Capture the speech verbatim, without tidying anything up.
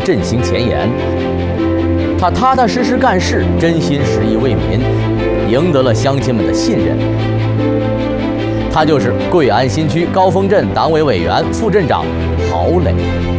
振兴前沿。他踏踏实实干事，真心实意为民，赢得了乡亲们的信任。他就是贵安新区高峰镇党委委员、副镇长郝磊。